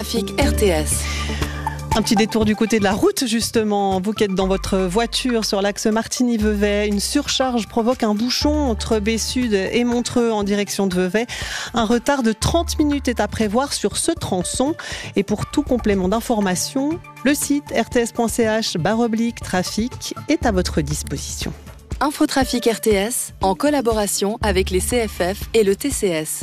Infotrafic RTS. Un petit détour du côté de la route, justement. Vous qui êtes dans votre voiture sur l'axe Martigny-Vevey, une surcharge provoque un bouchon entre Baie-Sud et Montreux en direction de Vevey. Un retard de 30 minutes est à prévoir sur ce tronçon. Et pour tout complément d'information, le site rts.ch/trafic est à votre disposition. Infotrafic RTS, en collaboration avec les CFF et le TCS.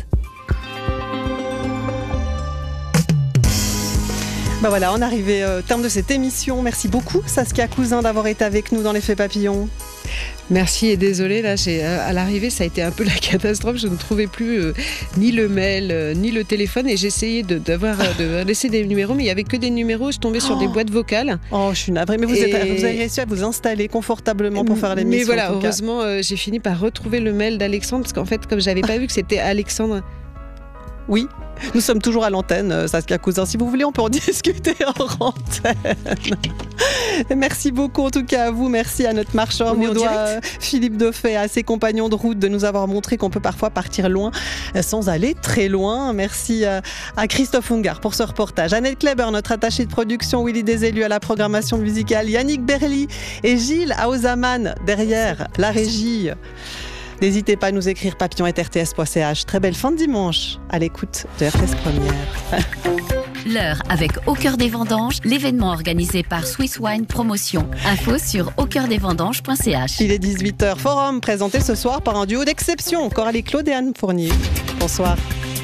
Voilà, on est arrivé au terme de cette émission. Merci beaucoup Saskia Cousin d'avoir été avec nous dans l'effet papillon. Merci et désolée, là, à l'arrivée ça a été un peu la catastrophe, je ne trouvais plus ni le mail ni le téléphone et j'ai essayé de laisser des numéros mais il n'y avait que des numéros, je tombais sur des boîtes vocales. Oh, je suis navrée, mais vous avez réussi à vous installer confortablement pour faire l'émission. Mais voilà, heureusement j'ai fini par retrouver le mail d'Alexandre parce qu'en fait comme j'avais pas vu que c'était Alexandre. Oui, nous sommes toujours à l'antenne, Saskia Cousin. Si vous voulez, on peut en discuter hors antenne. Merci beaucoup en tout cas à vous. Merci à notre marcheur vaudois Philippe Dauphet, à ses compagnons de route de nous avoir montré qu'on peut parfois partir loin sans aller très loin. Merci à Christophe Ungar pour ce reportage. Annette Kleber, notre attachée de production, Willy Desélus à la programmation musicale, Yannick Berly et Gilles Aozaman derrière la régie. N'hésitez pas à nous écrire papillon@rts.ch. Très belle fin de dimanche à l'écoute de RTS Première. L'heure avec Au Cœur des Vendanges, l'événement organisé par Swiss Wine Promotion. Info sur aucoeurdesvendanges.ch. Il est 18h. Forum présenté ce soir par un duo d'exception, Coralie Claude et Anne Fournier. Bonsoir.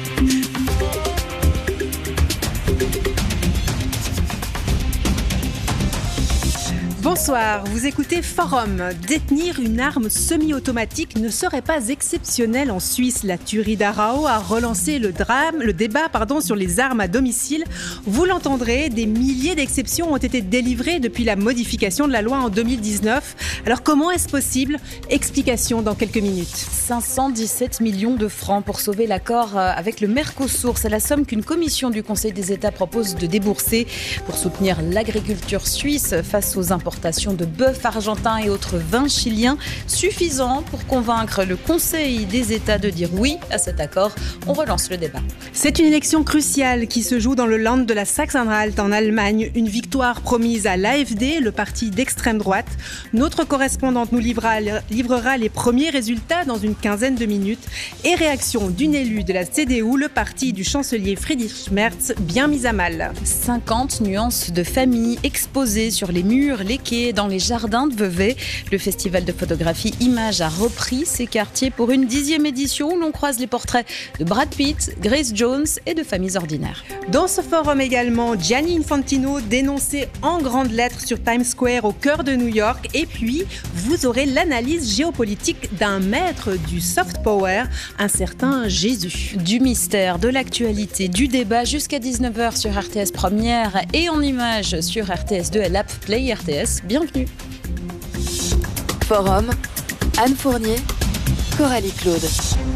Bonsoir, vous écoutez Forum. Détenir une arme semi-automatique ne serait pas exceptionnel en Suisse. La tuerie d'Arao a relancé le débat sur les armes à domicile. Vous l'entendrez, des milliers d'exceptions ont été délivrées depuis la modification de la loi en 2019. Alors comment est-ce possible ? Explication dans quelques minutes. 517 millions de francs pour sauver l'accord avec le Mercosur. C'est la somme qu'une commission du Conseil des États propose de débourser pour soutenir l'agriculture suisse face aux importations de bœuf argentin et autres vins chiliens, suffisant pour convaincre le Conseil des États de dire oui à cet accord. On relance le débat. C'est une élection cruciale qui se joue dans le Land de la Saxe-Anhalt en Allemagne. Une victoire promise à l'AfD, le parti d'extrême droite. Notre correspondante nous livrera les premiers résultats dans une quinzaine de minutes. Et réaction d'une élue de la CDU, le parti du chancelier Friedrich Merz, bien mis à mal. 50 nuances de famille exposées sur les murs, les quais, dans les jardins de Vevey. Le festival de photographie Images a repris ces quartiers pour une 10e édition où l'on croise les portraits de Brad Pitt, Grace Jones et de familles ordinaires. Dans ce forum également, Gianni Infantino dénoncé en grandes lettres sur Times Square au cœur de New York. Et puis, vous aurez l'analyse géopolitique d'un maître du soft power, un certain Jésus. Du mystère, de l'actualité, du débat jusqu'à 19h sur RTS Première et en images sur RTS2 et l'app Play RTS. Bienvenue. Forum, Anne Fournier, Coralie Claude.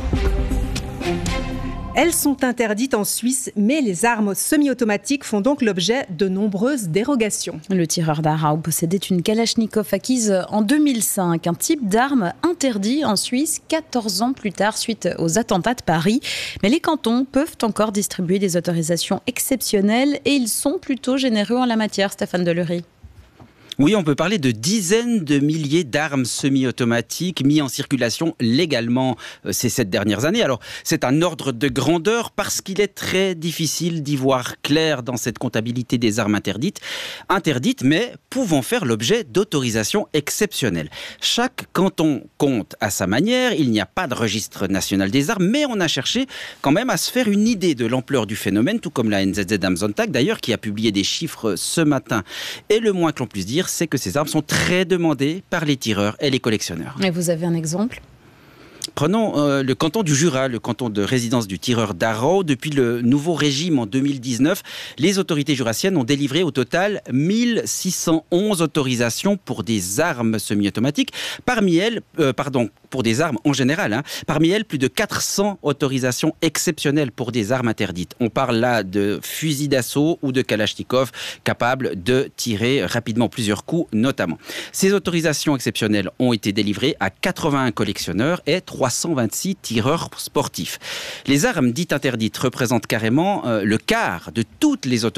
Elles sont interdites en Suisse, mais les armes semi-automatiques font donc l'objet de nombreuses dérogations. Le tireur d'Arao possédait une Kalachnikov acquise en 2005, un type d'arme interdit en Suisse 14 ans plus tard suite aux attentats de Paris. Mais les cantons peuvent encore distribuer des autorisations exceptionnelles et ils sont plutôt généreux en la matière, Stéphane Delury. Oui, on peut parler de dizaines de milliers d'armes semi-automatiques mises en circulation légalement ces 7 dernières années. Alors, c'est un ordre de grandeur parce qu'il est très difficile d'y voir clair dans cette comptabilité des armes interdites, mais pouvant faire l'objet d'autorisations exceptionnelles. Chaque canton compte à sa manière, il n'y a pas de registre national des armes, mais on a cherché quand même à se faire une idée de l'ampleur du phénomène, tout comme la NZZ am Sonntag d'ailleurs, qui a publié des chiffres ce matin. Et le moins que l'on puisse dire, c'est que ces armes sont très demandées par les tireurs et les collectionneurs. Et vous avez un exemple ? Prenons le canton du Jura, le canton de résidence du tireur d'Arao. Depuis le nouveau régime en 2019, les autorités jurassiennes ont délivré au total 1611 autorisations pour des armes semi-automatiques. Parmi elles, pour des armes en général, parmi elles, plus de 400 autorisations exceptionnelles pour des armes interdites. On parle là de fusils d'assaut ou de Kalachnikov capables de tirer rapidement plusieurs coups notamment. Ces autorisations exceptionnelles ont été délivrées à 81 collectionneurs et 326 tireurs sportifs. Les armes dites interdites représentent carrément le quart de toutes les autorisations